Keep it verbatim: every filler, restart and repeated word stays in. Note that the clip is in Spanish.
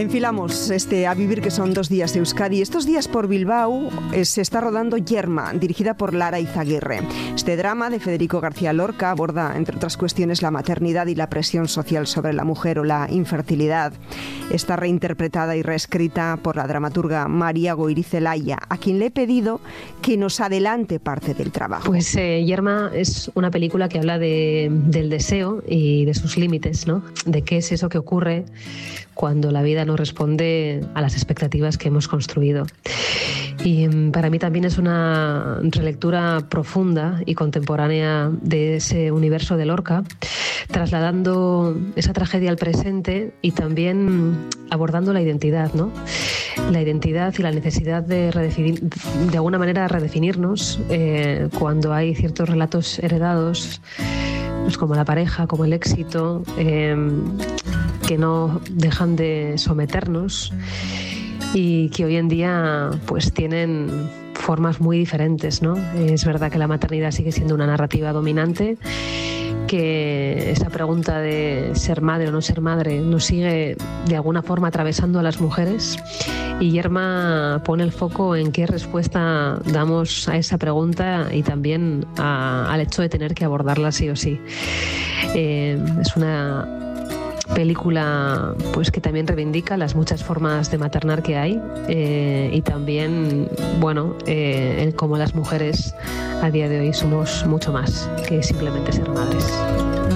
Enfilamos este A Vivir, que son dos días de Euskadi. Estos días por Bilbao eh, se está rodando Yerma, dirigida por Lara Izaguirre. Este drama de Federico García Lorca aborda, entre otras cuestiones, la maternidad y la presión social sobre la mujer o la infertilidad. Está reinterpretada y reescrita por la dramaturga María Goirizelaya, a quien le he pedido que nos adelante parte del trabajo. Pues eh, Yerma es una película que habla de, del deseo y de sus límites, ¿no? De qué es eso que ocurre cuando la vida no responde a las expectativas que hemos construido. Y para mí también es una relectura profunda y contemporánea de ese universo de Lorca, trasladando esa tragedia al presente y también abordando la identidad, ¿no? La identidad y la necesidad de, redefinir, de alguna manera redefinirnos eh, cuando hay ciertos relatos heredados, pues como la pareja, como el éxito, eh, que no dejan de someternos y que hoy en día pues tienen formas muy diferentes, ¿no? Es verdad que la maternidad sigue siendo una narrativa dominante, que esa pregunta de ser madre o no ser madre nos sigue de alguna forma atravesando a las mujeres, y Yerma pone el foco en qué respuesta damos a esa pregunta y también a, al hecho de tener que abordarla sí o sí. Eh, es una película pues que también reivindica las muchas formas de maternar que hay eh, y también, bueno, eh, en cómo las mujeres a día de hoy somos mucho más que simplemente ser madres.